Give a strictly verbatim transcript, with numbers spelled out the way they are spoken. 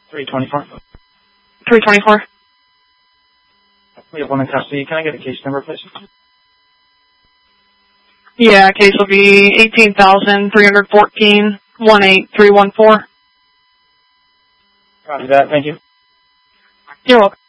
three twenty-four. three twenty-four. We have one in custody. Can I get a case number, please? Yeah, case will be eighteen thousand three hundred fourteen one eight three one four. Copy that. Thank you. You're welcome.